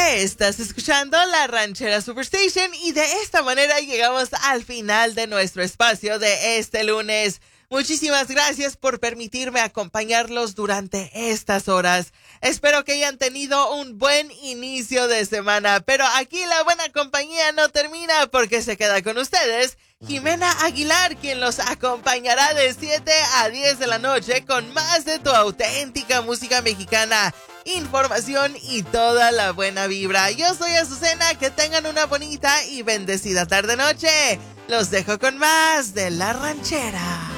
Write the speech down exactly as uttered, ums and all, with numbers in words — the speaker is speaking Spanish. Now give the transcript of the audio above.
Estás escuchando La Ranchera Superstation y de esta manera llegamos al final de nuestro espacio de este lunes. Muchísimas gracias por permitirme acompañarlos durante estas horas. Espero que hayan tenido un buen inicio de semana, pero aquí la buena compañía no termina porque se queda con ustedes Jimena Aguilar, quien los acompañará de siete a diez de la noche con más de tu auténtica música mexicana, información y toda la buena vibra. Yo soy Azucena, que tengan una bonita y bendecida tarde-noche. Los dejo con más de La Ranchera.